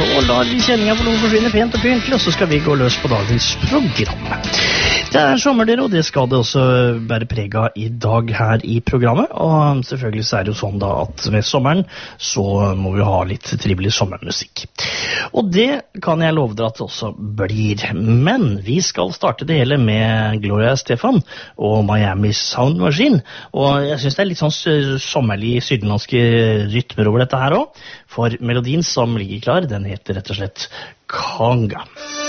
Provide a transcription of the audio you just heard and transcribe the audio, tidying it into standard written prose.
så lar vi kjenninga for noen forsvinne pent og pyntelig, og så skal vi gå løs på dagens program. Det sommer, dere, og det skal det også bære preg av i dag her i programmet. Og selvfølgelig så det jo sånn da at med sommeren så må vi ha litt trivelig sommermusikk. Og det kan jeg love dere at det også blir. Men vi skal starte det hele med Gloria Estefan og Miami Sound Machine. Og jeg synes det litt sånn sommerlig sydlandske rytmer over dette her også. For melodien som ligger klar, den heter rett og slett Conga.